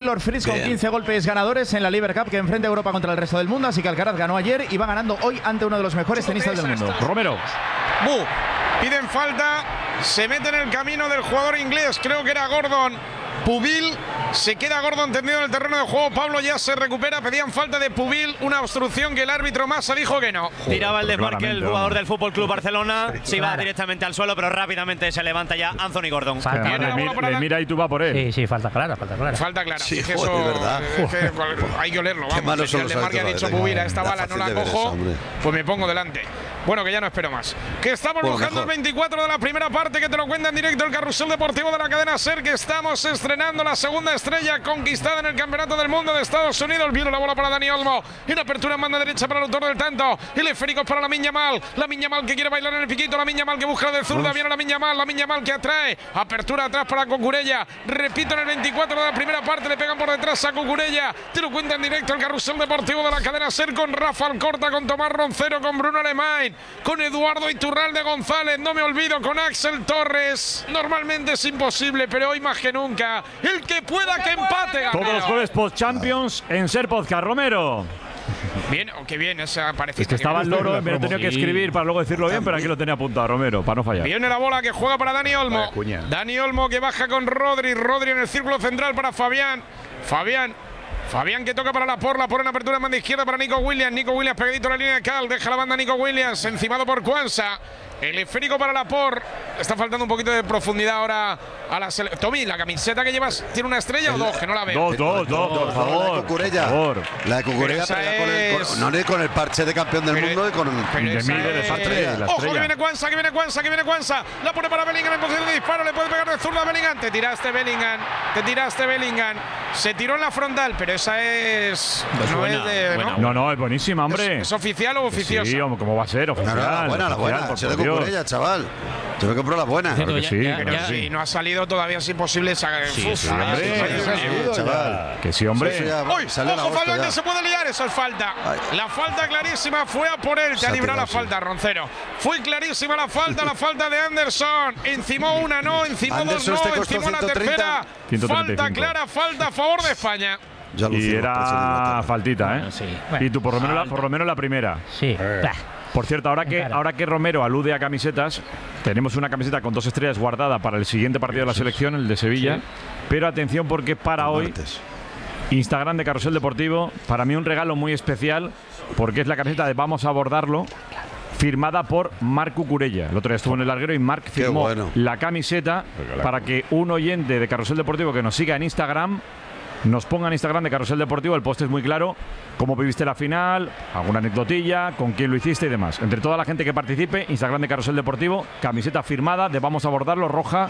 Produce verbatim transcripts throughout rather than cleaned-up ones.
Taylor Fritz con quince golpes ganadores en la Lever Cup que enfrenta a Europa contra el resto del mundo. Así que Alcaraz ganó ayer y va ganando hoy ante uno de los mejores tenistas del mundo. Romero. Bu. Piden falta. Se mete en el camino del jugador inglés. Creo que era Gordon. Pubil. Se queda Gordon tendido en el terreno de juego. Pablo ya se recupera. Pedían falta de Pubil. Una obstrucción que el árbitro Massa dijo que no. Tiraba el desmarque el jugador del Fútbol Club Barcelona. Se iba Claro. directamente al suelo, pero rápidamente se levanta ya Anthony Gordon. Falta. Además, le, bola mi- para le la- mira y tú vas por él. Sí, sí, falta clara, falta clara. Falta clara. Sí, que joder, eso, de verdad. eh, que cual- hay que olerlo. Qué Vamos, malos si son el los desmarque ha árbitros, dicho venga. Pubira, esta Da bala no fácil la de ver cojo, esa, hombre. pues me pongo delante. Bueno, que ya no espero más. Que estamos Bueno, buscando mejor. el veinticuatro de la primera parte, que te lo cuenta en directo el Carrusel Deportivo de la cadena SER, que estamos estrenando la segunda estrella conquistada en el Campeonato del Mundo de Estados Unidos. Viene la bola para Dani Olmo. En apertura en banda derecha para el autor del tanto. El esférico es para la Miña Mal. La Miña Mal que quiere bailar en el piquito. La Miña Mal que busca la de zurda. Viene la Miña Mal. La Miña Mal que atrae. Apertura atrás para Cucurella. Repito, en el veinticuatro de la primera parte le pegan por detrás a Cucurella. Te lo cuenta en directo el Carrusel Deportivo de la cadena SER con Rafa Alcorta, con Tomás Roncero, con Bruno Alemán, con Eduardo Iturralde González. No me olvido con Axel Torres. Normalmente es imposible, pero hoy más que nunca. El que pueda que empate. Todos los Gamero. jueves post-Champions en SER Podcast. Romero. Bien, o qué bien, esa parece Es que estaba el loro, me lo he tenido que escribir para luego decirlo bien, pero aquí lo tenía apuntado Romero, para no fallar. Viene la bola que juega para Dani Olmo. Vaya cuña. Dani Olmo que baja con Rodri. Rodri en el círculo central para Fabián. Fabián. Fabián que toca para la por, la por en apertura en banda izquierda para Nico Williams. Nico Williams pegadito a la línea de Cal. Deja la banda Nico Williams, encimado por Cuanza. El esférico para la por. Está faltando un poquito de profundidad ahora a la sele- Tommy, la camiseta que llevas, ¿tiene una estrella o dos? Que no la veo. Dos, dos, dos, por La de favor. Cucurella. Por favor. La de Cucurella, Pero esa pero ya con el, es- con- no le con el parche de campeón del Pero- mundo y con el. pero De esa mí, de es- desastre, la Ojo que estrella. viene Cuanza, que viene Cuanza, que viene Cuanza. La pone para Bellingham en posición de disparo. Le puede pegar de zurda a Bellingham. Te tiraste Bellingham. Te tiraste Bellingham. Se tiró en la frontal, pero esa es. Pues no buena, es de. buena. ¿no? No, no, es buenísima, hombre. ¿Es, es oficial o oficiosa? Sí, hombre, ¿cómo va a ser? No, Oficial. no, la buena, la oficial, buena. por Se de Dios. Cucurella, chaval. Yo me compro la buena. Claro que Ya- sí, ya- claro ya- que sí. Y no ha salido todavía, es imposible sacar. Sí, Uf, sí, ah, hombre. sí, sí, sí, sí. Sí, chaval. Que sí, hombre. Eso ya ¡Uy! sale en ¡Ojo, agosto Fabián, ya. que se puede liar! Eso es falta. Ay. La falta clarísima fue a por él. Te Se ha ha librado la tirado, falta, Roncero. Fue clarísima la falta, la falta de Anderson. Encimó una, no. Encimó dos, Anderson no. este costó Encimó la ciento treinta. tercera. ciento treinta y Falta cinco. clara, falta a favor de España. Ya lo Y hicimos, era presidente. faltita, ¿eh? Sí. Bueno. Y tú, por lo, menos la, por lo menos la primera. Sí. Bah. Por cierto, ahora que, Cara. ahora que Romero alude a camisetas, tenemos una camiseta con dos estrellas guardada para el siguiente partido de la selección, el de Sevilla. Pero atención porque para hoy, Martes. Instagram de Carrusel Deportivo, para mí un regalo muy especial, porque es la camiseta de Vamos a abordarlo, firmada por Marc Cucurella. El otro día estuvo en el larguero y Marc Qué firmó bueno. la camiseta para que un oyente de Carrusel Deportivo que nos siga en Instagram nos ponga en Instagram de Carrusel Deportivo. El post es muy claro, cómo viviste la final, alguna anecdotilla, con quién lo hiciste y demás. Entre toda la gente que participe, Instagram de Carrusel Deportivo, camiseta firmada de Vamos a abordarlo, roja,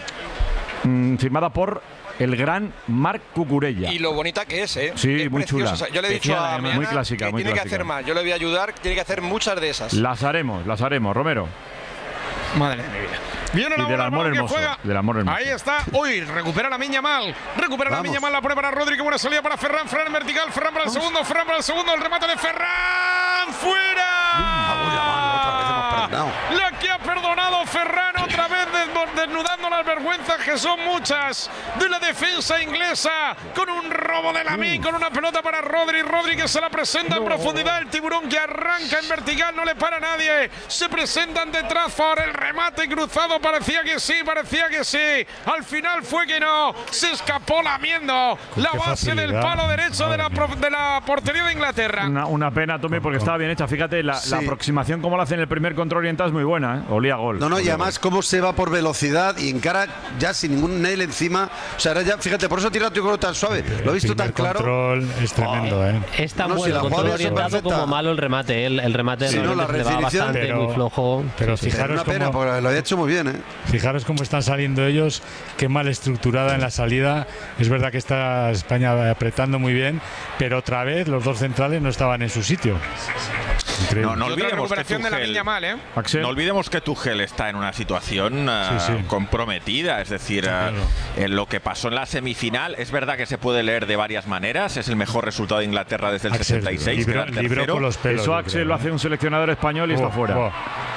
mm, firmada por el gran Marc Cucurella. Y lo bonita que es, ¿eh? Sí, Es muy preciosa. chula. O sea, yo le he dicho Preciosa, a además. mi Muy Ana clásica, que muy tiene que clásica. hacer más. Yo le voy a ayudar, tiene que hacer muchas de esas. Las haremos, las haremos, Romero. Madre mía. Viene la Y del bola, amor el balón que hermoso, juega. del amor hermoso. Ahí está. Uy, recupera la Miña Mal. Recupera la Vamos. Miña Mal. La pone para Rodri. Qué buena salida para Ferran. Ferran en vertical. Ferran para el segundo. Ferran para el segundo. El remate de Ferran. ¡Fuera! Vamos, ya va, otra vez hemos perdonado. La que ha perdonado Ferran otra vez desbor- desnudando las vergüenzas que son muchas de la defensa inglesa con un robo de Lamine, con una pelota para Rodri. Rodri que se la presenta en profundidad. El tiburón que arranca en vertical, no le para a nadie. Se presenta ante Trafford. El remate cruzado parecía que sí, parecía que sí. Al final fue que no. Se escapó lamiendo la qué base del facilidad. palo derecho de la, pro- de la portería de Inglaterra. Una, una pena, Tommy, porque estaba bien hecha. Fíjate, la, Sí. la aproximación como la hace en el primer control oriental es muy buena, ¿eh? Olía a gol. No, no, y Olía a además cómo se va por velocidad y encara ya sin ningún nail encima. O sea, ahora ya, fíjate, por eso tira tu gol tan suave. Lo he visto tan El claro. control es tremendo, ¿eh? Es tan No, si bueno la el control jugada es orientado perfecta. como malo el remate. El, el remate Sí, no, la normalmente se le va redefinición. bastante, Pero- muy flojo. Pero Sí, sí. Es fijaros una pena, cómo, porque lo había hecho muy bien, ¿eh? fijaros cómo están saliendo ellos, qué mal estructurada en la salida. Es verdad que está España apretando muy bien, pero otra vez los dos centrales no estaban en su sitio. Increíble. No, no Y otra olvidemos que recuperación de la Tuchel- Miña Mal, ¿eh? Axel. No olvidemos que Tuchel está en una situación eh, Sí, sí. comprometida, es decir, eh, Claro. en lo que pasó en la semifinal, es verdad que se puede leer de varias maneras, es el mejor resultado de Inglaterra desde el Axel, sesenta y seis, libró- quedar libró tercero. con los pelos, Eso yo Axel creo, lo ¿eh? hace un seleccionador español y está Oh, fuera. oh.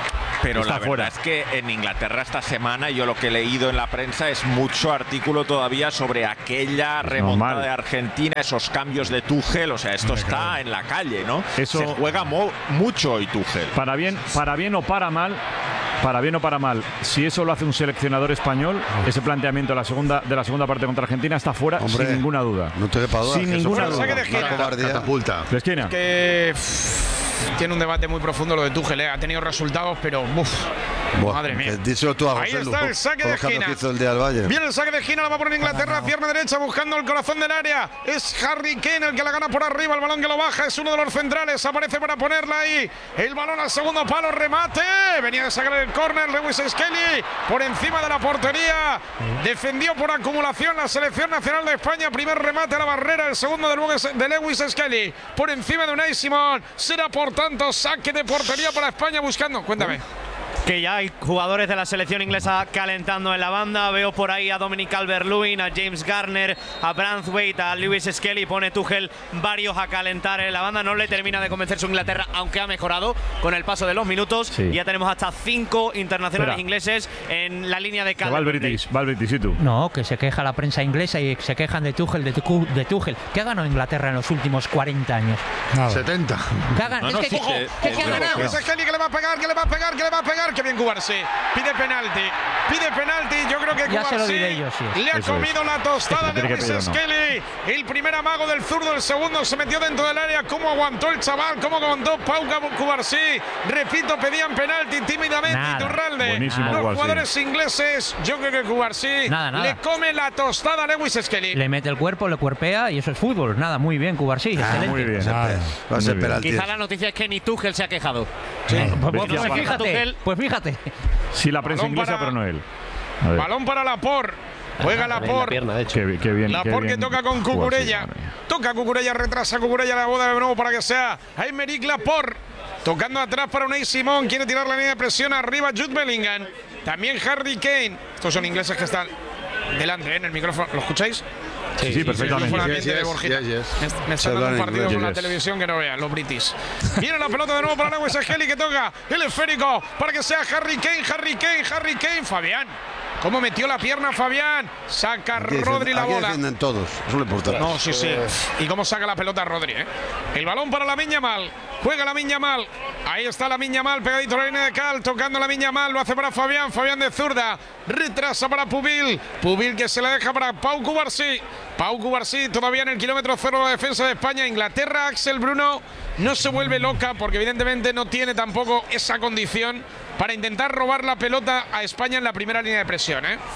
Pero está la verdad fuera. es que en Inglaterra esta semana yo lo que he leído en la prensa es mucho artículo todavía sobre aquella remontada normal. de Argentina, esos cambios de Tuchel, o sea, esto está en la calle, ¿no? Eso- Se juega mo- mucho hoy Tuchel. Para bien, para bien o para mal, para bien o para mal, si eso lo hace un seleccionador español, ese planteamiento de la segunda, de la segunda parte contra Argentina está fuera. Hombre, sin ninguna duda. No te quepa duda. Sin que eso ninguna fue duda. Saque de esquina. una cobardía. Catapulta. De esquina. Que pff, tiene un debate muy profundo lo de Tuchel, ¿eh? Ha tenido resultados, pero uf, Buah, madre mía. eh, díselo tú a Ahí José está Lu, el saque por de los cambios esquina. que hizo el día del Bayern. Viene el saque de esquina, la va a poner Inglaterra, pierna derecha, buscando el corazón del área. Es Harry Kane el que la gana por arriba, el balón que lo baja, es uno de los centrales, aparece para ponerla ahí. El balón al segundo palo, remate. Venía de sacar el córner, Lewis Skelly por encima de la portería. Defendió por acumulación la selección nacional de España. Primer remate a la barrera, el segundo de Lewis, de Lewis Skelly por encima de Unai Simón. Será por tanto saque de portería para España buscando. Cuéntame. Que ya hay jugadores de la selección inglesa calentando en la banda. Veo por ahí a Dominic Calvert-Lewin, a James Garner, a Branthwaite, a Lewis Skelly. Pone Tuchel varios a calentar en la banda. No le termina de convencer su Inglaterra, aunque ha mejorado con el paso de los minutos. Sí. Ya tenemos hasta cinco internacionales Espera. ingleses en la línea de Que va el Calvert. British, va el British, ¿y tú? No, que se queja la prensa inglesa y se quejan de Tuchel, de, Tuchel, de Tuchel. ¿Qué ha ganado Inglaterra en los últimos cuarenta años? Nada. setenta. ¿Qué ha ganado? No, no, Es que- sí, ¿qué- que- qué- qué ha ojo, ganado? Lewis Skelly que le va a pegar, que le va a pegar, que le va a pegar. Que bien Cubarsí. Pide penalti. Pide penalti. Yo creo que Ya se lo Cubarsí diré yo, sí. le ha Eso comido es. la tostada Eso de tiene que Lewis pedir, ¿no? Skelly. El primer amago del zurdo, el segundo se metió dentro del área. ¿Cómo aguantó el chaval? ¿Cómo aguantó Pau Cubarsí? Repito, pedían penalti tímidamente. Nada. Iturralde. Buenísimo, Los Cubarsí. jugadores ingleses, yo creo que Cubarsí Nada, nada. le come la tostada a Lewis Skelly. Le mete el cuerpo, le cuerpea y eso es fútbol. Nada, muy bien, Cubarsí. excelente. Muy bien. Nada. Va a ser Muy bien. penalti. Quizá la noticia es que ni Tuchel se ha quejado. Pues, pues Bestia para- fíjate, Tuchel. pues fíjate. Sí, la prensa Balón inglesa, para- pero no él. A ver, Balón para Laporte. Juega En la Laporte. pierna, de hecho. qué, qué bien. qué Laporte que bien toca con jugó, Cucurella. sí, madre mía. Toca Cucurella, retrasa Cucurella la boda de nuevo para que sea Aymeric Laporte. Tocando atrás para Unai Simón. Quiere tirar la línea de presión arriba Jude Bellingham. También Harry Kane. Estos son ingleses que están delante, ¿eh? En el micrófono. ¿Lo escucháis? Sí, sí, El perfectamente. micrófono Yes, ambiente de yes, Borjita. yes, yes. Me, me Se están dando hablan un partido inglés. con la Yes, yes. televisión que no vean, los british. Viene la pelota de nuevo para Lewis Skelly que toca el esférico para que sea Harry Kane, Harry Kane, Harry Kane. Fabián. ¿Cómo metió la pierna Fabián? Saca Aquí Rodri defienden- la aquí bola. defienden todos. Eso le importa. No, sí, sí. Y cómo saca la pelota Rodri, ¿eh? El balón para la Miña Mal. Juega la Miña Mal. Ahí está la Miña Mal, pegadito a la línea de Cal, tocando la Miña Mal. Lo hace para Fabián. Fabián de zurda. Retrasa para Pubil. Pubil que se la deja para Pau Cubarsí. Pau Cubarsí todavía en el kilómetro cero de la defensa de España. Inglaterra, Axel Bruno no se vuelve loca porque evidentemente no tiene tampoco esa condición para intentar robar la pelota a España en la primera línea de presión, ¿eh?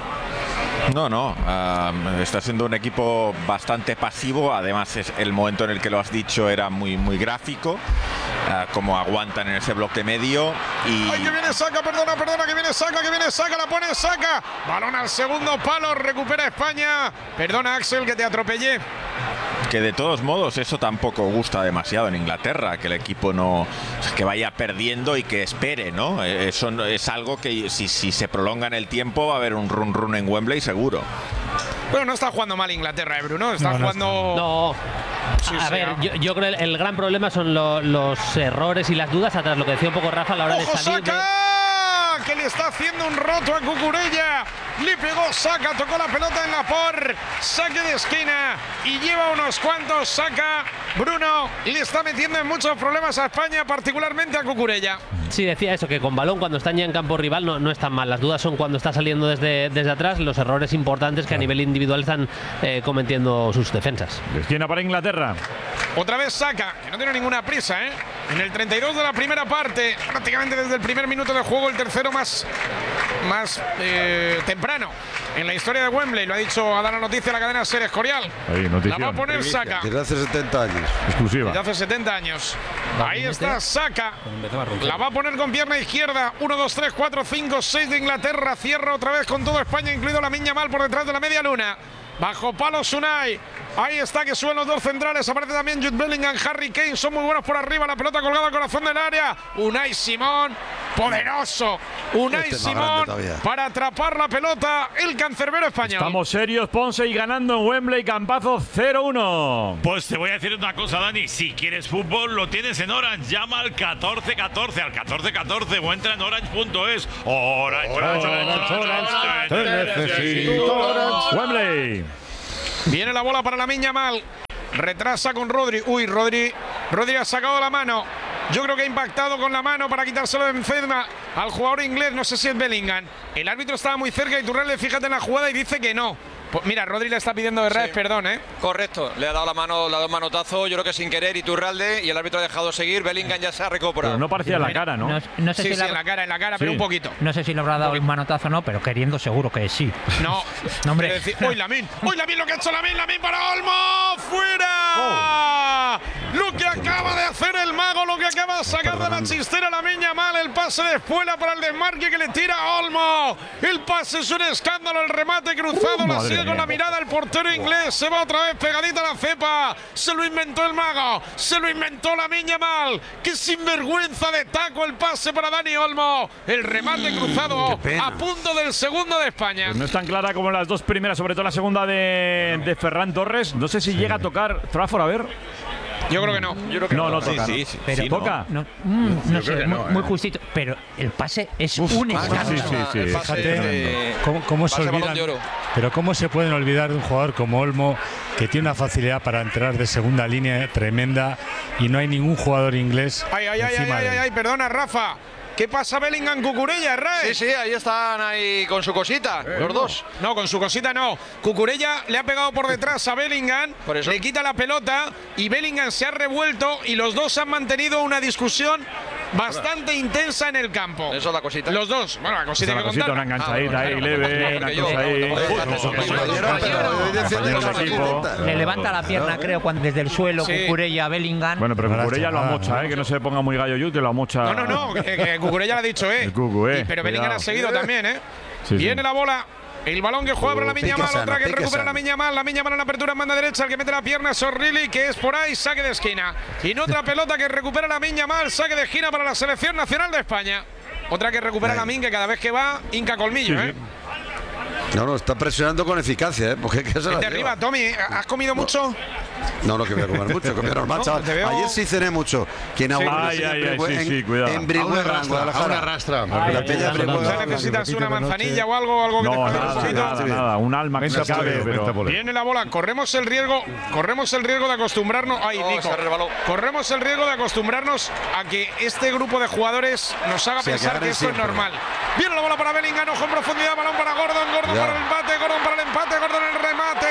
No, no. um, está siendo un equipo bastante pasivo. Además, es el momento en el que lo has dicho era muy, muy gráfico. Uh, como aguantan en ese bloque medio. Y ¡Ay, que viene Saca! Perdona, perdona, que viene Saca, que viene Saca, la pone Saca. Balón al segundo palo, recupera España. Perdona, Axel, que te atropellé. que de todos modos eso tampoco gusta demasiado en Inglaterra, que el equipo no que vaya perdiendo y que espere, ¿no? Eso no- es algo que si, si se prolonga en el tiempo va a haber un run run en Wembley seguro. Bueno, no está jugando mal Inglaterra, ¿eh, Bruno? Está No, no jugando... No. Sí, a sí, ver, ¿no? yo, yo creo que el, el gran problema son lo- los errores y las dudas atrás, lo que decía un poco Rafa a la hora de ¡Ojo, salir. de- Saca! Que le está haciendo un roto a Cucurella. Le pegó Saca, tocó la pelota en la por. Saque de esquina y lleva unos cuantos. Saca. Bruno le está metiendo en muchos problemas a España, particularmente a Cucurella. Sí, decía eso, que con balón cuando están ya en campo rival no, no están mal. Las dudas son cuando está saliendo desde, desde atrás, los errores importantes que a nivel individual están eh, cometiendo sus defensas. Esquina para Inglaterra. Otra vez Saca, que no tiene ninguna prisa, ¿eh? En el treinta y dos de la primera parte, prácticamente desde el primer minuto de juego, el tercero más, más eh, temprano en la historia de Wembley. Lo ha dicho, ha dado la noticia a la cadena Ser Escorial. Ahí, La notición. va a poner Saca. Desde hace setenta años. Exclusiva. Desde hace setenta años. Ahí está Saca. La va a poner con pierna izquierda. uno, dos, tres, cuatro, cinco, seis de Inglaterra. Cierra otra vez con todo España, incluido la Miña Mal por detrás de la media luna. Bajo palo Unai. Ahí está, que suben los dos centrales. Aparece también Jude Bellingham, Harry Kane. Son muy buenos por arriba. La pelota colgada al corazón del área. Unai Simón. poderoso Unai Este es más Simón grande todavía. para atrapar la pelota, el cancerbero español. Estamos serios, Ponce, y ganando en Wembley, campazo cero uno. Pues te voy a decir una cosa, Dani. Si quieres fútbol, lo tienes en Orange. Llama al catorce catorce, al catorce catorce o entra en orange punto es. Orange, Orange, Orange, Orange, Te necesito. Wembley. Viene la bola para Lamine Yamal. Retrasa con Rodri. Uy, Rodri. Rodri ha sacado la mano. Yo creo que ha impactado con la mano para quitárselo de encima al jugador inglés. No sé si es Bellingham. El árbitro estaba muy cerca y Iturralde, fíjate en la jugada y dice que no. Pues mira, Rodri le está pidiendo de Res, Sí. perdón, ¿eh? Correcto, le ha dado la mano, le ha dado un manotazo, yo creo que sin querer, Iturralde, y el árbitro ha dejado seguir. Bellingham ya se ha recuperado. Pero no parecía la cara, ¿no? No, no sé Sí, si sí, la- en la cara, en la cara, pero Sí. un poquito. no sé si le habrá dado el manotazo o no, pero queriendo seguro que sí. No, No, hombre. quiero decir, ¡uy, Lamine! ¡Uy, Lamine, lo que ha hecho Lamine! ¡Lamine para Olmo! ¡Fuera! Lo que acaba de hacer el mago, lo que acaba de sacar de la chistera Lamine Yamal, el pase de espuela para el desmarque que le tira a Olmo. El pase es un escándalo, el remate cruzado, la Madre sigue con mía. la mirada el portero inglés, se va otra vez pegadita a la cepa. Se lo inventó el mago, se lo inventó Lamine Yamal. ¡Qué sinvergüenza de taco el pase para Dani Olmo! El remate cruzado Qué pena. a punto del segundo de España. Pues no es tan clara como las dos primeras, sobre todo la segunda de, de Ferran Torres. No sé si llega a tocar Trafford, a ver. Yo creo que no. Yo creo que No, no Sí, toca. sí, sí. Pero sí, ¿no? ¿Toca? No, mm, no sé, que muy, no, muy ¿eh? justito. Pero el pase es un Ah, escándalo. sí, sí, sí. el pase Fíjate, de- ¿Cómo, cómo se pase Balón olvidan? de Oro. Pero cómo se pueden olvidar de un jugador como Olmo, que tiene una facilidad para entrar de segunda línea tremenda y no hay ningún jugador inglés Ay, ay, ay, ay, encima ay, de ay, él. ay, perdona, Rafa. ¿Qué pasa Bellingham, Cucurella, Ray? Sí, sí, ahí están ahí con su cosita, los dos. No, con su cosita no. Cucurella le ha pegado por detrás a Bellingham, Por eso. le quita la pelota y Bellingham se ha revuelto y los dos han mantenido una discusión bastante intensa en el campo. Eso es la cosita. Los dos. Bueno, la cosita Esa hay que cosita, una contar. enganchadita Ah, ahí, bueno, leve, claro, una porque yo- cosa ahí. no, no, no, no, Compañero, pero hoy defiende Compañero cosas de equipo. distintas. Le levanta la pierna, creo, cuando desde el suelo, Sí. Cucurella a Bellingham. Bueno, pero Mala Cucurella lo chavada, amocha, ¿eh? Que no se ponga muy gallo yu, que lo amocha. No, no, no, que, que Cucurella le ha dicho, ¿eh? El Cucu, eh, Y- pero Bellingham cuidado. ha seguido también, ¿eh? Sí, sí. Viene la bola. El balón que juega para la Lamine Pique Yamal, sano, otra que pique recupera la sano. Lamine Yamal, la Lamine Yamal en la apertura en banda derecha, el que mete la pierna es Sorrilli, que es por ahí, saque de esquina. Y en otra pelota que recupera la Lamine Yamal, saque de esquina para la selección nacional de España. Otra que recupera la Lamine, que cada vez que va, hinca colmillo, ¿eh? No, no, está presionando con eficacia, ¿eh? Porque que se la Vete lleva. arriba, Tommy, ¿has comido mucho? No, no, que voy a comer mucho, comer normal, No, chaval. te veo- Ayer sí cené mucho. Quien ha Ay, ay, ay, sí, sí, cuidado. En Brihuega, en Guadalajara. arrastra. La peña de Brihuega. ¿Quizá necesitas una manzanilla o algo, algo que te No, pueda nada, dar un nada, poquito? nada. Un alma que se cabe, pero. Viene la bola, corremos el riesgo, corremos el riesgo de acostumbrarnos, ay, Oh, Nico, se resbaló. corremos el riesgo de acostumbrarnos a que este grupo de jugadores nos haga Sí, a que pensar que ganen esto es siempre. normal. Viene la bola para Bellingham, ojo en profundidad, balón para Gordon, Gordon Ya. para el empate, Gordon para el empate, Gordon el remate,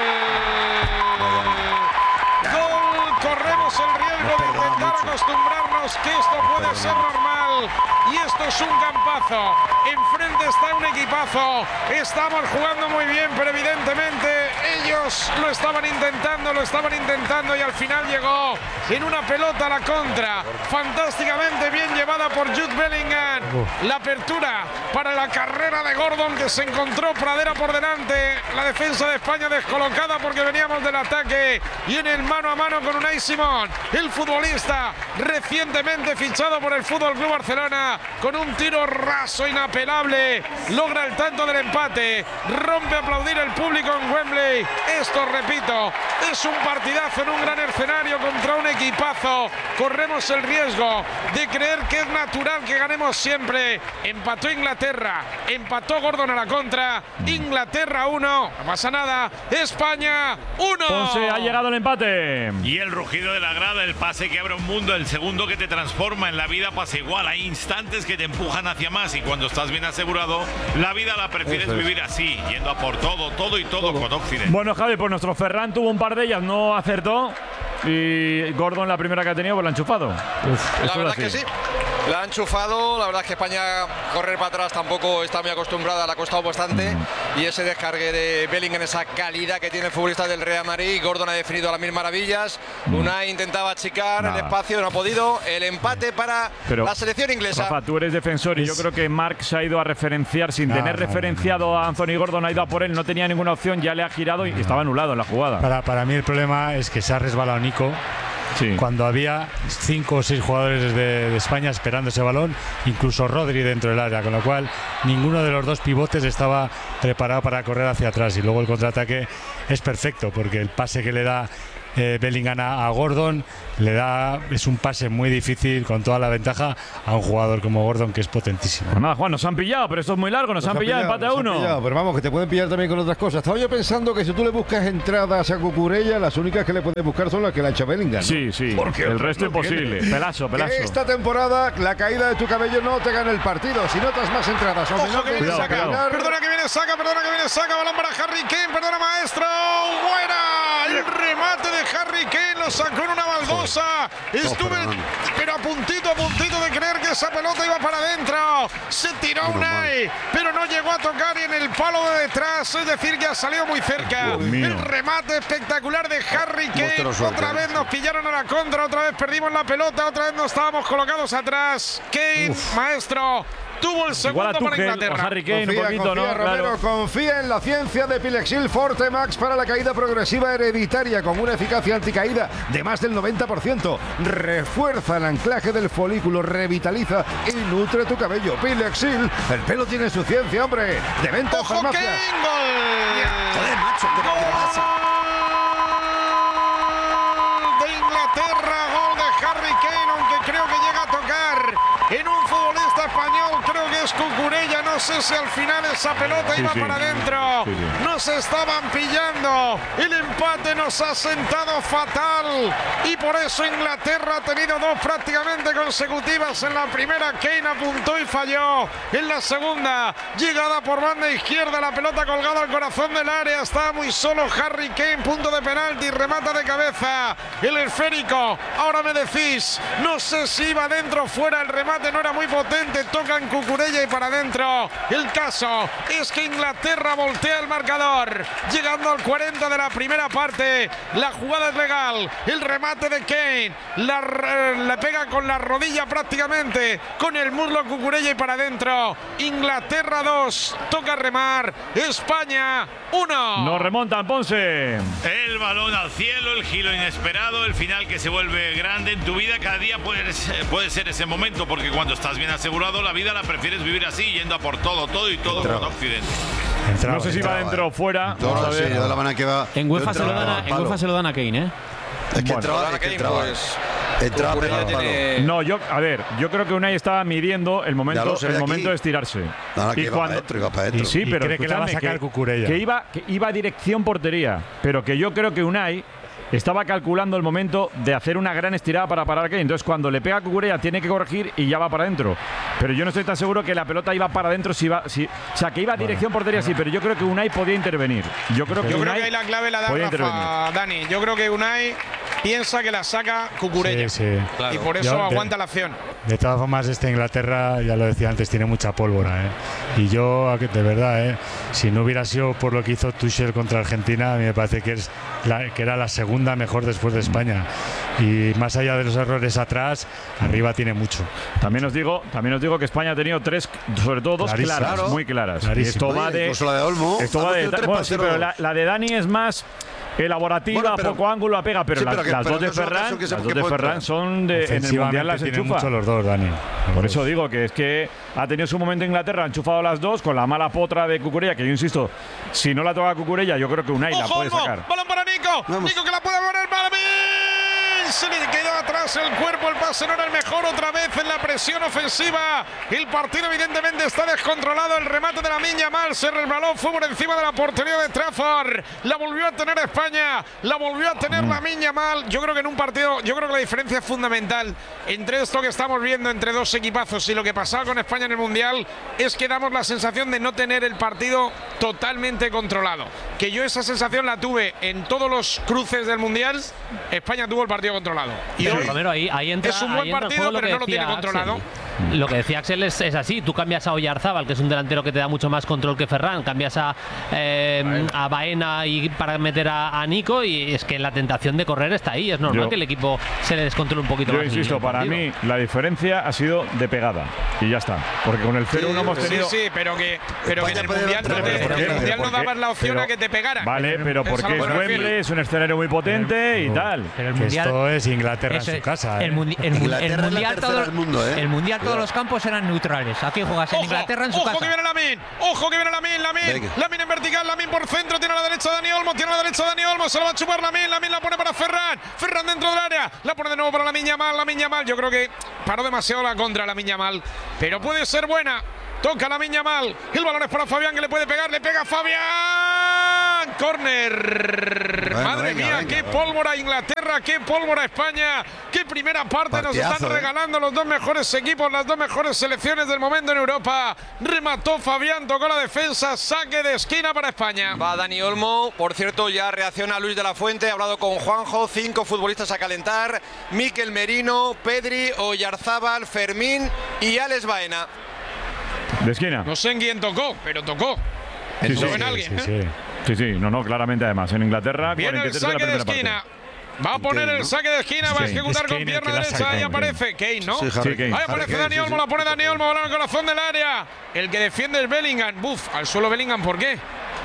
gol. Gol, corremos el riesgo de intentar acostumbrarnos que esto puede ser normal. Y esto es un campazo. Enfrente está un equipazo. Estamos jugando muy bien, pero evidentemente ellos lo estaban intentando, lo estaban intentando y al final llegó en una pelota a la contra. Fantásticamente bien llevada por Jude Bellingham. La apertura para la carrera de Gordon, que se encontró Pradera por delante. La defensa de España descolocada porque veníamos del ataque. Y en el mano a mano con Unai Simón, el futbolista recientemente fichado por el Fútbol Club Barcelona, con un tiro raso inapelable, logra el tanto del empate, rompe a aplaudir el público en Wembley. Esto, repito, es un partidazo en un gran escenario contra un equipazo. Corremos el riesgo de creer que es natural que ganemos siempre. Empató Inglaterra, empató Gordon a la contra. Inglaterra uno, no pasa nada. España uno. Ponce, ha llegado el empate. Y el rugido de la grada, el pase que abre un mundo, el segundo que te transforma en la vida pasa igual. Hay instantes que te empujan hacia más y cuando estás bien asegurado, la vida la prefieres vivir así, yendo a por todo, todo y todo, con Occidente. Bueno, Javi, pues nuestro Ferran tuvo un par de ellas, no acertó. Y Gordon, la primera que ha tenido, pues la ha enchufado. Uf, La verdad es que sí. La han enchufado, la verdad es que España correr para atrás tampoco está muy acostumbrada, le ha costado bastante. Y ese descargue de Bellingham, esa calidad que tiene el futbolista del Real Madrid, Gordon ha definido a las mil maravillas. Unai intentaba achicar Nada. el espacio, no ha podido. El empate para Pero, la selección inglesa. Rafa, tú eres defensor y yo creo que Mark se ha ido a referenciar sin No, tener no, referenciado a Anthony Gordon, ha ido a por él, no tenía ninguna opción, ya le ha girado y estaba anulado en la jugada. Para, para mí el problema es que se ha resbalado Nico Sí. cuando había cinco o seis jugadores de, de España esperando ese balón, incluso Rodri dentro del área, con lo cual ninguno de los dos pivotes estaba preparado para correr hacia atrás, y luego el contraataque es perfecto porque el pase que le da eh, Bellingham a, a Gordon le da, es un pase muy difícil con toda la ventaja a un jugador como Gordon, que es potentísimo. Pues nada, Juan, nos han pillado, pero esto es muy largo, nos, nos han pillado, pillado empate a uno. Pillado, pero vamos, que te pueden pillar también con otras cosas. Estaba yo pensando que si tú le buscas entradas a Cucurella, las únicas que le puedes buscar son las que le ha hecho Bellingham, ¿no? Sí, sí, porque el resto imposible. Tiene. Pelazo, pelazo. Que esta temporada la caída de tu cabello no te gana el partido. Si notas más entradas o Ojo que viene cuidado, Saka. cuidado. Perdona que viene Saka, perdona que viene Saka, balón para Harry Kane, perdona maestro. Buena. El remate de Harry Kane lo sacó en una baldosa. Estuve, pero a puntito, a puntito de creer que esa pelota iba para adentro. Se tiró Unai, pero no llegó a tocar, y en el palo de detrás, es decir, que ha salido muy cerca. El remate espectacular de Harry Kane. Otra vez nos pillaron a la contra, otra vez perdimos la pelota, otra vez nos estábamos colocados atrás. Kane, Uf. maestro. Tuvo el segundo para Tuchel, Inglaterra. Harry Kane, confía, un poquito, confía, ¿no? Romero, Claro. confía en la ciencia de Pilexil Forte Max para la caída progresiva hereditaria con una eficacia anticaída de más del noventa por ciento. Refuerza el anclaje del folículo, revitaliza y nutre tu cabello. Pilexil, el pelo tiene su ciencia, hombre. De venta en farmacias. Joder, macho, ¿qué te pasa? De Inglaterra, gol de Harry Kane, aunque creo que llega a tocar en un futbolista español, creo que es Cucurella. No sé si al final esa pelota sí, iba sí. para adentro. Sí, sí. Nos estaban pillando. El empate nos ha sentado fatal, y por eso Inglaterra ha tenido dos prácticamente consecutivas. En la primera Kane apuntó y falló. En la segunda, llegada por banda izquierda, la pelota colgada al corazón del área. Estaba muy solo Harry Kane, punto de penalti, remata de cabeza. El esférico, ahora me decís, no sé si iba dentro o fuera, el remate no era muy potente, tocan Cucurella y para adentro. El caso es que Inglaterra voltea el marcador, llegando al cuarenta de la primera parte. La jugada es legal, el remate de Kane, la, la pega con la rodilla prácticamente, con el muslo Cucurella y para adentro. Inglaterra dos, toca remar. España uno. Nos remontan, Ponce. El balón al cielo, el giro inesperado, el final que se vuelve grande en tu vida. Cada día puede, puede ser ese momento, porque cuando estás bien asegurado, la vida la prefieres vivir así, yendo a por todo, todo y todo con Occidente. Entraba, no sé si va dentro o fuera. No, Vamos a sí, ver. de la manera que va. En UEFA, se lo, entraba dan a, al en palo. UEFA se lo dan a Kane, ¿eh? Es que Bueno, entraba, es que entraba. Pues, entraba Cucurella pegado al palo. tiene- No, yo, a ver, yo creo que Unai estaba midiendo el Ya momento, lo se ve el momento aquí. de estirarse. Nada, que iba para adentro, iba para adentro. Y sí, Y pero cree que la va a escuchadme, sacar Cucurella. que iba, que iba a dirección portería, pero que yo creo que Unai estaba calculando el momento de hacer una gran estirada para parar a Kane. Entonces, cuando le pega a Cucurella, tiene que corregir y ya va para adentro. Pero yo no estoy tan seguro que la pelota iba para adentro. Si iba, si, o sea, que iba a dirección portería, sí, pero yo creo que Unai podía intervenir. Yo creo que Yo creo Unai que ahí la clave la da podía Rafa, intervenir. Dani. Yo creo que Unai piensa que la saca Cucurella. Sí, sí. Y por eso Yo, de- aguanta la acción. De todas formas, esta Inglaterra, ya lo decía antes, tiene mucha pólvora, ¿eh? Y yo, de verdad, ¿eh? Si no hubiera sido por lo que hizo Tuchel contra Argentina, a mí me parece que, es la, que era la segunda mejor después de España. Y más allá de los errores atrás, arriba tiene mucho. También os digo, también os digo que España ha tenido tres, sobre todo dos Clarísimo. claras, Claro. muy claras. Y Clarísimo. esto va Oye, de, incluso la de Olmo. esto Ha va de, metido tres bueno, sí, pateros. pero la, la de Dani es más elaborativa, Bueno, pero- poco ángulo, pega, pero, Sí, la- pero que- las pero dos de no es una Ferran, ocasión que se- las que dos de puede Ferran entrar. son de, en el mundial las tienen enchufa. mucho los dos, Dani. Por eso digo que es que ha tenido su momento Inglaterra, ha enchufado las dos con la mala potra de Cucurella, que yo insisto, si no la toca Cucurella, yo creo que Unai la ¡Ojo, puede Olmo! sacar. ¡Balón para Nico! Vamos. ¡Nico que la puede poner para mí! Se le quedó atrás el cuerpo, el pase no era el mejor. Otra vez en la presión ofensiva. El partido evidentemente está descontrolado. El remate de la Miña Mal se resbaló, fue por encima de la portería de Trafford. La volvió a tener España, la volvió a tener la Miña Mal. Yo creo que en un partido, yo creo que la diferencia es fundamental entre esto que estamos viendo entre dos equipazos y lo que pasaba con España en el Mundial, es que damos la sensación de no tener el partido totalmente controlado. Que yo esa sensación la tuve en todos los cruces del Mundial. España tuvo el partido controlado. Y Pero, hoy Romero, ahí, ahí entra, es un buen ahí entra en partido, juego lo pero que no lo tiene decía controlado. Axel. Lo que decía Axel es, es así. Tú cambias a Oyarzábal, que es un delantero que te da mucho más control que Ferran, cambias a, eh, a Baena y para meter a, a Nico, y es que la tentación de correr está ahí. Es normal Yo- que el equipo se le descontrole un poquito Yo más. en insisto, el para partido. mí la diferencia ha sido de pegada y ya está. Porque con el cero uno hemos Sí, tenido. sí, pero que, pero que en el España Mundial no, puede- te, ¿por qué? en el Mundial no ¿Por qué? dabas la opción Pero- a que te pegaran. Vale, pero Es a porque lo es que me refiero. Wembley, es un escenario muy potente y tal. Pero el Que mundial. esto es Inglaterra eso en es, su casa. El, ¿eh? mundi- el mu- el Inglaterra es la mundial, tercera todo- del mundo, ¿eh? el mundial todos los campos eran neutrales. Aquí juegas en Ojo, Inglaterra en su ojo casa. que viene Lamin, ojo que viene Lamin, Lamin, Venga. Lamin en vertical, Lamin por centro, tiene a la derecha Dani Olmo, tiene a la derecha Dani Olmo, se lo va a chupar Lamin, Lamin la pone para Ferran, Ferran dentro del área, la pone de nuevo para Lamin Yamal, Lamin Yamal, yo creo que paró demasiado la contra Lamin Yamal, pero puede ser buena. Toca Lamin Yamal, el balón es para Fabián que le puede pegar, le pega Fabián, córner. Bueno, Madre venga, mía, venga, qué venga. pólvora Inglaterra, qué pólvora España, qué primera parte nos están Partidazo, ¿eh? regalando los dos mejores equipos, las dos mejores selecciones del momento en Europa. Remató Fabián, tocó la defensa, saque de esquina para España. Va Dani Olmo, por cierto, ya reacciona Luis de la Fuente, ha hablado con Juanjo, cinco futbolistas a calentar, Mikel Merino, Pedri, Oyarzábal, Fermín y Alex Baena. De esquina. No sé en quién tocó, pero tocó. Sí, Tocó sí, en alguien. Sí, ¿eh? sí. Sí, sí, no, no, claramente además. En Inglaterra, Viene el cuarenta y tres de la saque de primera esquina. parte. Va a poner el saque de esquina, va a Kane, ejecutar es con Kane el pierna que la derecha. saca, Ahí Kane. aparece Kane, ¿no? Sí, Harry, Sí, Kane. Ahí Harry aparece Kane, Dani sí, Olmo, sí. la pone Dani Olmo, balón al corazón del área. El que defiende es Bellingham. Buf, al suelo Bellingham, ¿por qué?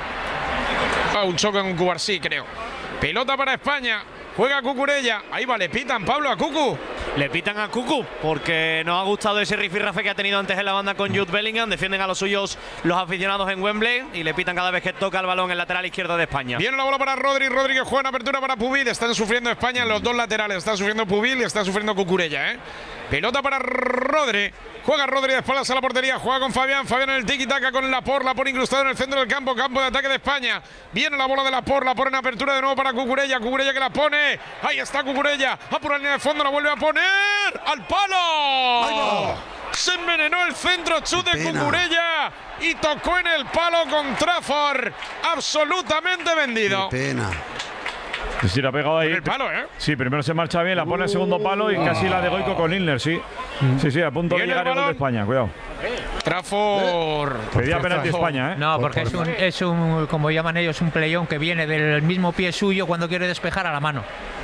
Ah, un choque con Cubarsí, creo. Pelota para España. Juega Cucurella. Ahí va, le pitan, Pablo, a Cucu. Le pitan a Cucu porque no ha gustado ese rifirrafe que ha tenido antes en la banda con Jude Bellingham. Defienden a los suyos los aficionados en Wembley y le pitan cada vez que toca el balón en el lateral izquierdo de España. Viene la bola para Rodri. Rodri que juega en apertura para Pubil. Están sufriendo España en los dos laterales. Está sufriendo Pubil y está sufriendo Cucurella, ¿eh? Pelota para Rodri. Juega Rodri de espaldas a la portería. Juega con Fabián. Fabián en el tiki-taka con Laporte. Laporte incrustado en el centro del campo. Campo de ataque de España. Viene la bola de Laporte. Laporte en apertura de nuevo para Cucurella. Cucurella que la pone. Ahí está Cucurella. A por la línea de fondo. La vuelve a poner. ¡Al palo! Se envenenó el centro. Chute Qué pena. Cucurella. Y tocó en el palo con Trafford. Absolutamente vendido. Qué pena. Sí, la ha pegado ahí. El palo, ¿eh? Sí, primero se marcha bien, la pone el segundo palo y casi la de Goico con Lindner, sí. Sí, sí, a punto de Viene llegar el el gol de balón. España, cuidado. Trafford. Pedía penalti España, ¿eh? No, porque es un, es un, como llaman ellos, un playón que viene del mismo pie suyo cuando quiere despejar a la mano.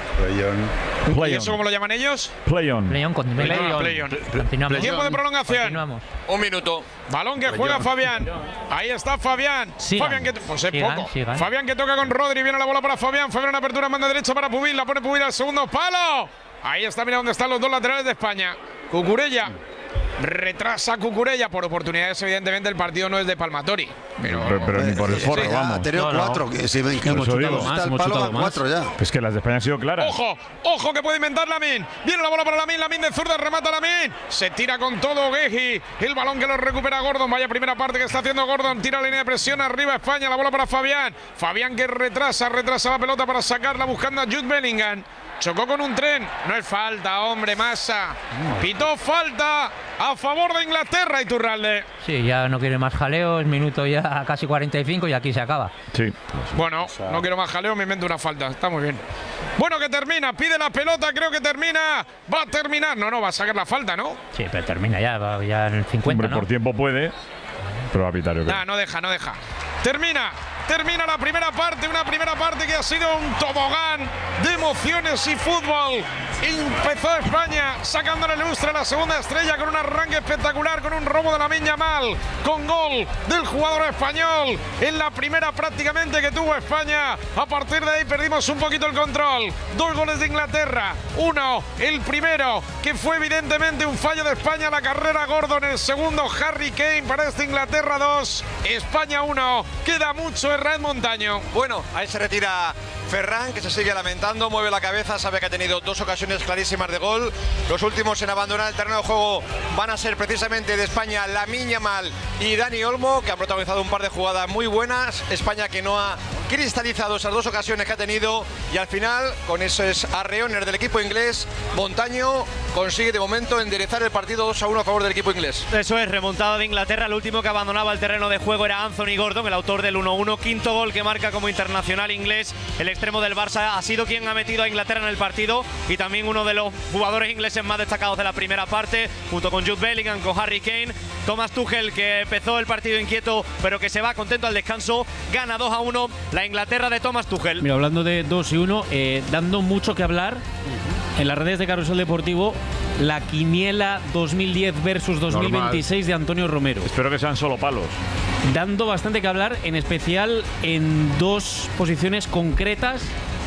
¿Y Play eso on. cómo lo llaman ellos? Play on. Playón con Play-on. Play-on. Continuamos. Tiempo de prolongación. Continuamos. Un minuto. Balón que juega Fabián. Ahí está Fabián. Sigan. Fabián que pues es Sigan, poco. sigan. Fabián que toca con Rodri. Viene la bola para Fabián. Fabián en apertura, manda derecha para Pubil. La pone Pubil al segundo palo. Ahí está, mira dónde están los dos laterales de España. Cucurella. Retrasa Cucurella por oportunidades, evidentemente el partido no es de Palmatori. Pero, Pero, pero ni por el Sí, forro, ha vamos. tenido No, no. cuatro. Que si ven que Hemos chutado está más, el hemos palo, chutado van más. cuatro ya. Es que las de España han sido claras. Ojo, ojo que puede inventar Lamin. Viene la bola para Lamin, Lamin de zurda, remata Lamin. Se tira con todo Gueji. El balón que lo recupera Gordon. Vaya primera parte que está haciendo Gordon. Tira la línea de presión arriba España. La bola para Fabián. Fabián que retrasa, retrasa la pelota para sacarla buscando a Jude Bellingham. Chocó con un tren. No es falta, hombre, Massa. Pitó falta a favor de Inglaterra, Iturralde. Sí, ya no quiere más jaleos, minuto ya casi cuarenta y cinco y aquí se acaba. Sí. Bueno, no quiero más jaleo, me invento una falta. Está muy bien. Bueno, que termina. Pide la pelota, creo que termina. Va a terminar. No, no, va a sacar la falta, ¿no? Sí, pero termina ya, va ya en el cincuenta, Hombre, ¿no? por tiempo puede, pero va a pitar, yo creo. Nah, no deja, no deja. Termina, termina la primera parte, una primera parte que ha sido un tobogán de emociones y fútbol. Empezó España sacándole lustre a la segunda estrella con un arranque espectacular, con un robo de Lamine Yamal, con gol del jugador español en la primera prácticamente que tuvo España. A partir de ahí perdimos un poquito el control. Dos goles de Inglaterra, uno, el primero, que fue evidentemente un fallo de España, la carrera Gordon, el segundo Harry Kane para esta Inglaterra dos, España uno. Queda mucho en Red Montaño. Bueno, ahí se retira Ferran, que se sigue lamentando, mueve la cabeza, sabe que ha tenido dos ocasiones clarísimas de gol. Los últimos en abandonar el terreno de juego van a ser precisamente de España Lamine Yamal y Dani Olmo, que han protagonizado un par de jugadas muy buenas. España que no ha cristalizado esas dos ocasiones que ha tenido y al final, con esos arreones del equipo inglés, Montaño consigue de momento enderezar el partido dos a uno a favor del equipo inglés. Eso es, remontada de Inglaterra. El último que abandonaba el terreno de juego era Anthony Gordon, el autor del uno uno. Quinto gol que marca como internacional inglés el extremo del Barça, ha sido quien ha metido a Inglaterra en el partido y también uno de los jugadores ingleses más destacados de la primera parte, junto con Jude Bellingham, con Harry Kane. Thomas Tuchel, que empezó el partido inquieto, pero que se va contento al descanso, gana dos a uno la Inglaterra de Thomas Tuchel. Mira, hablando de dos y uno, eh, dando mucho que hablar en las redes de Carrusel Deportivo, la quiniela dos mil diez versus dos mil veintiséis Normal. De Antonio Romero. Espero que sean solo palos. Dando bastante que hablar, en especial en dos posiciones concretas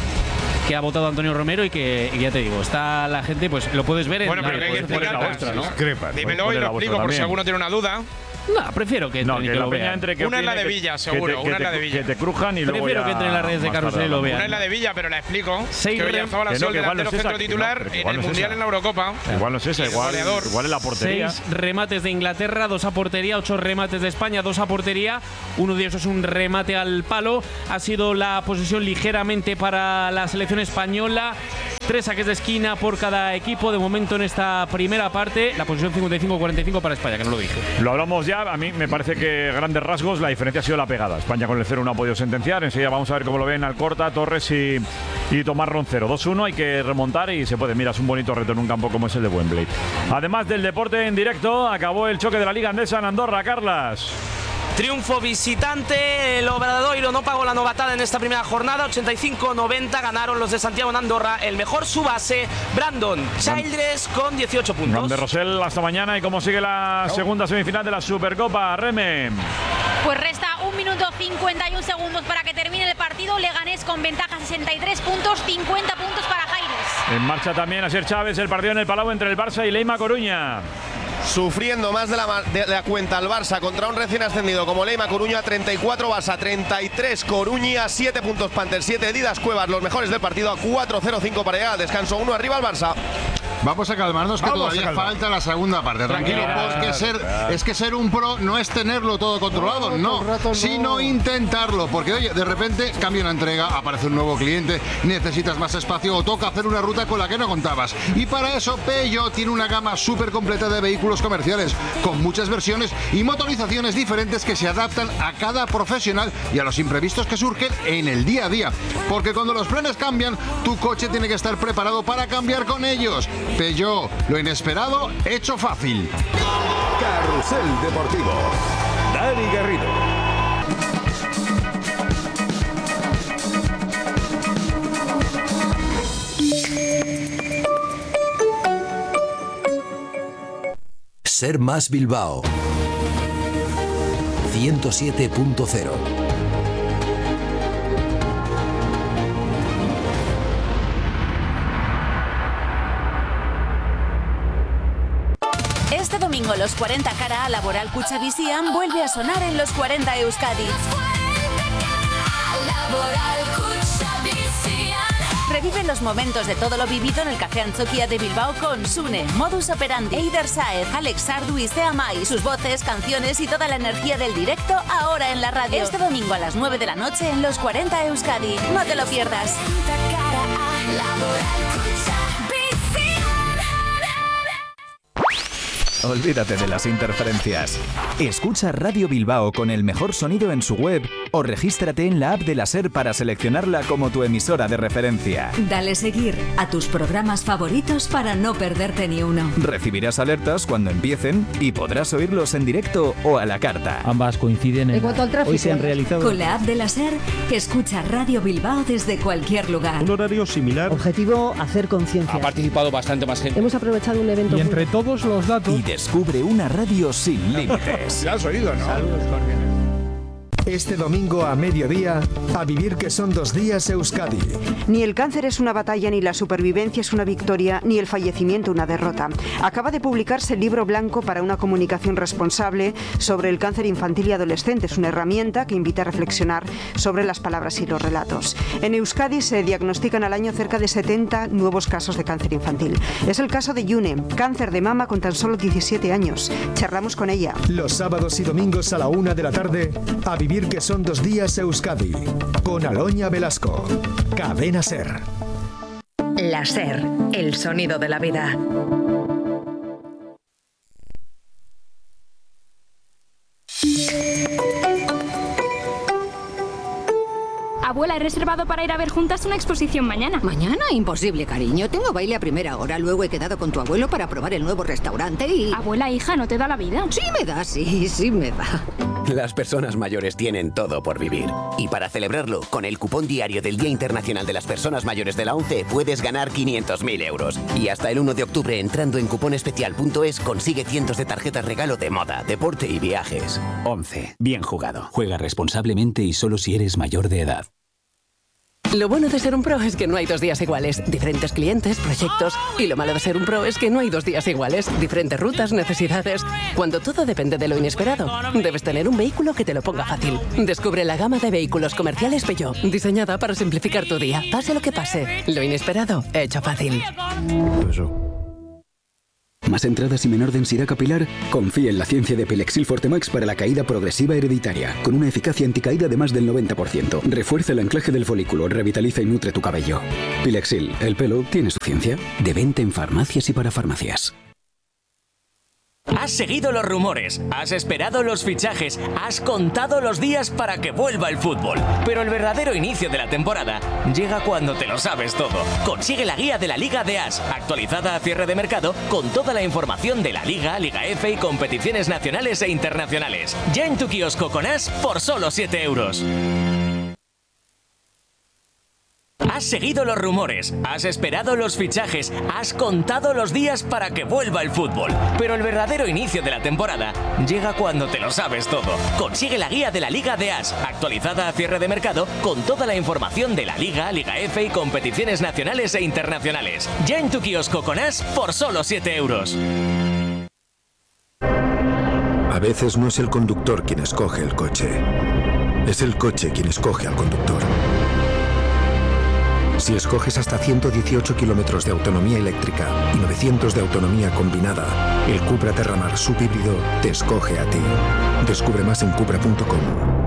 que ha votado Antonio Romero y que y ya te digo, está la gente, pues lo puedes ver en bueno, la, pero que hay que explicarlas, ¿no? Dímelo y lo explico por si alguno tiene una duda. No, prefiero que, no, que, que, que la lo peña vean. entre que Una es la de que- Villa, que seguro, te- una que es la te- de Villa. Que te crujan y luego Prefiero ya que entre en las redes de más Carrusel tarde y lo hablamos. vean. Una es la de Villa, pero la explico. Seis que rem- Oyarzabal ha Que sido no, que el igual no delantero es esa, centro que no, titular pero que en igual el no es Mundial esa. en la Eurocopa. Igual no es esa, Y el igual, goleador. igual es la portería. Seis remates de Inglaterra, dos a portería, ocho remates de España, dos a portería. Uno de ellos es un remate al palo. Ha sido la posesión ligeramente para la selección española. Tres saques de esquina por cada equipo. De momento en esta primera parte, la posición cincuenta y cinco cuarenta y cinco para España, que no lo dije. Lo hablamos ya, a mí me parece que grandes rasgos, la diferencia ha sido la pegada. España con el cero no ha podido sentenciar, enseguida vamos a ver cómo lo ven Alcorta, Torres y, y Tomás Roncero. dos uno, hay que remontar y se puede, mira, es un bonito reto en un campo como es el de Wembley. Además del deporte en directo, acabó el choque de la Liga Andesa en Andorra, Carlas. Triunfo visitante, el Obradoiro no pagó la novatada en esta primera jornada, ochenta y cinco noventa ganaron los de Santiago en Andorra, el mejor su base, Brandon Childress con dieciocho puntos. Grande Rosell, hasta mañana. ¿Y cómo sigue la segunda semifinal de la Supercopa, Reme? Pues resta un minuto cincuenta y un segundos para que termine el partido. Leganés con ventaja sesenta y tres puntos, cincuenta puntos para Jaires. En marcha también Asier Chávez, el partido en el Palau entre el Barça y Leima Coruña. Sufriendo más de la, de la cuenta el Barça contra un recién ascendido como Leima Coruña, treinta y cuatro Barça, treinta y tres Coruña, siete puntos Panthers, siete Didas Cuevas, los mejores del partido a cuatro cero cinco para llegar al descanso, uno arriba al Barça. Vamos a calmarnos, que Vamos todavía a calmar. falta la segunda parte. Tranquilo, Claro, porque ser, claro. es que ser un pro no es tenerlo todo controlado, No, no, todo el rato no. sino intentarlo. Porque, oye, de repente cambia una entrega, aparece un nuevo cliente, necesitas más espacio o toca hacer una ruta con la que no contabas. Y para eso, Peugeot tiene una gama súper completa de vehículos comerciales, con muchas versiones y motorizaciones diferentes que se adaptan a cada profesional y a los imprevistos que surgen en el día a día. Porque cuando los planes cambian, tu coche tiene que estar preparado para cambiar con ellos. Peugeot, lo inesperado, hecho fácil. Carrusel Deportivo. Dani Garrido. Ser Más Bilbao ciento siete punto cero. Este domingo los cuarenta cara a Laboral Cuchavisian vuelve a sonar en los cuarenta Euskadi. Revive los momentos de todo lo vivido en el Café Antzoquia de Bilbao con Sune, Modus Operandi, Eider Saez, Alex Sardu y Sea Mai. Sus voces, canciones y toda la energía del directo ahora en la radio. Este domingo a las nueve de la noche en los cuarenta Euskadi. No te lo pierdas. Olvídate de las interferencias. Escucha Radio Bilbao con el mejor sonido en su web o regístrate en la app de la SER para seleccionarla como tu emisora de referencia. Dale seguir a tus programas favoritos para no perderte ni uno. Recibirás alertas cuando empiecen y podrás oírlos en directo o a la carta. Ambas coinciden en... En cuanto al tráfico, Hoy se han realizado... Con la app de la SER, escucha Radio Bilbao desde cualquier lugar. Un horario similar. Objetivo, hacer conciencia. Ha participado bastante más gente. Hemos aprovechado un evento... Y entre todos los datos... Y descubre una radio sin límites. ¿Ya has oído, no? Saludos cordiales. Este domingo a mediodía, a vivir que son dos días Euskadi. Ni el cáncer es una batalla, ni la supervivencia es una victoria, ni el fallecimiento una derrota. Acaba de publicarse el libro blanco para una comunicación responsable sobre el cáncer infantil y adolescente. Es una herramienta que invita a reflexionar sobre las palabras y los relatos. En Euskadi se diagnostican al año cerca de setenta nuevos casos de cáncer infantil. Es el caso de Yune, cáncer de mama con tan solo diecisiete años. Charlamos con ella. Los sábados y domingos a la una de la tarde, a vivir que son dos días Euskadi. Con Aloña Velasco. Cadena SER. La SER, el sonido de la vida. Abuela, he reservado para ir a ver juntas una exposición mañana. ¿Mañana? Imposible, cariño. Tengo baile a primera hora. Luego he quedado con tu abuelo para probar el nuevo restaurante y... Abuela, hija, ¿no te da la vida? Sí me da, sí, sí me da. Las personas mayores tienen todo por vivir. Y para celebrarlo, con el cupón diario del Día Internacional de las Personas Mayores de la ONCE puedes ganar quinientos mil euros. Y hasta el uno de octubre, entrando en cuponespecial punto es, consigue cientos de tarjetas regalo de moda, deporte y viajes. ONCE. Bien jugado. Juega responsablemente y solo si eres mayor de edad. Lo bueno de ser un pro es que no hay dos días iguales. Diferentes clientes, proyectos. Y lo malo de ser un pro es que no hay dos días iguales. Diferentes rutas, necesidades. Cuando todo depende de lo inesperado, debes tener un vehículo que te lo ponga fácil. Descubre la gama de vehículos comerciales Peugeot, diseñada para simplificar tu día. Pase lo que pase, lo inesperado, hecho fácil. ¿Más entradas y menor densidad capilar? Confía en la ciencia de Pilexil Forte Max para la caída progresiva hereditaria, con una eficacia anticaída de más del noventa por ciento. Refuerza el anclaje del folículo, revitaliza y nutre tu cabello. Pilexil, el pelo tiene su ciencia. De venta en farmacias y para farmacias. Has seguido los rumores, has esperado los fichajes, has contado los días para que vuelva el fútbol. Pero el verdadero inicio de la temporada llega cuando te lo sabes todo. Consigue la guía de la Liga de As, actualizada a cierre de mercado, con toda la información de la Liga, Liga F y competiciones nacionales e internacionales. Ya en tu kiosco con As por solo siete euros. Has seguido los rumores, has esperado los fichajes, has contado los días para que vuelva el fútbol. Pero el verdadero inicio de la temporada llega cuando te lo sabes todo. Consigue la guía de la Liga de As, actualizada a cierre de mercado, con toda la información de la Liga, Liga F y competiciones nacionales e internacionales. Ya en tu kiosco con As por solo siete euros. A veces no es el conductor quien escoge el coche, es el coche quien escoge al conductor. Si escoges hasta ciento dieciocho kilómetros de autonomía eléctrica y novecientos de autonomía combinada, el Cupra Terramar subhíbrido te escoge a ti. Descubre más en cupra punto com.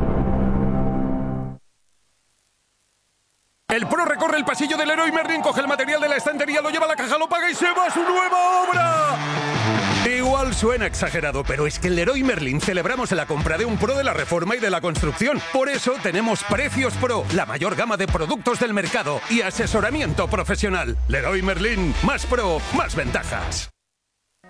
El pro recorre el pasillo del Leroy Merlin, coge el material de la estantería, lo lleva a la caja, lo paga y se va a su nueva obra. Igual suena exagerado, pero es que en Leroy Merlin celebramos la compra de un pro de la reforma y de la construcción. Por eso tenemos Precios Pro, la mayor gama de productos del mercado y asesoramiento profesional. Leroy Merlin, más pro, más ventajas.